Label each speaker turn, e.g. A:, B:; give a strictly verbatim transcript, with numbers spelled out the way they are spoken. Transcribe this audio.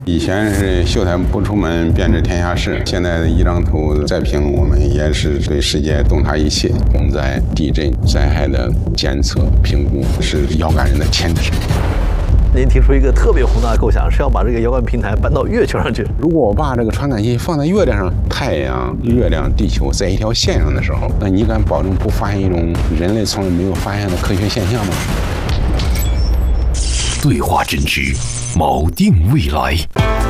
A: 以前是秀才不出门，便知天下事。现在一张图再评，我们也是对世界洞察一切。我们在地震灾害的监测评估是遥感人的前提。
B: 您提出一个特别宏大的构想，是要把这个遥感平台搬到月球上去。
A: 如果我把这个传感器放在月亮上，太阳、月亮、地球在一条线上的时候，那你敢保证不发现一种人类从来没有发现的科学现象吗？
C: 对话真知，锚定未来。